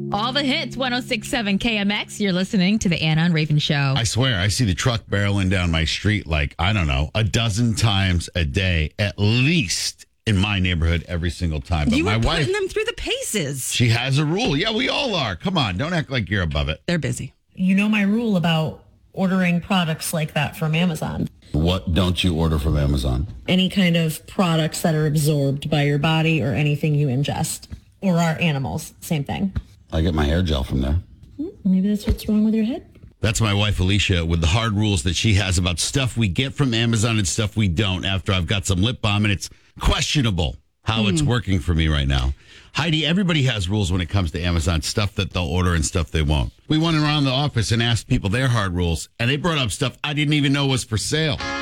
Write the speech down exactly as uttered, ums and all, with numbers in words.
All the hits, one oh six point seven K M X. You're listening to the Anna and Raven Show. I swear, I see the truck barreling down my street like, I don't know, a dozen times a day, at least in my neighborhood every single time. But you my were wife, putting them through the paces. she has a rule. Yeah, we all are. Come on, don't act like you're above it. They're busy. You know my rule about ordering products like that from Amazon. What don't you order from Amazon? Any kind of products that are absorbed by your body or anything you ingest. Or our animals, same thing. I get my hair gel from there. Maybe that's what's wrong with your head. That's my wife, Alicia, with the hard rules that she has about stuff we get from Amazon and stuff we don't after I've got some lip balm, and it's questionable how mm. it's working for me right now. Heidi, everybody has rules when it comes to Amazon, stuff that they'll order and stuff they won't. We went around the office and asked people their hard rules, and they brought up stuff I didn't even know was for sale.